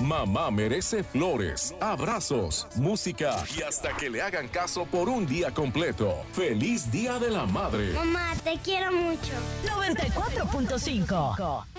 Mamá merece flores, abrazos, música y hasta que le hagan caso por un día completo. ¡Feliz Día de la Madre! Mamá, te quiero mucho. 94.5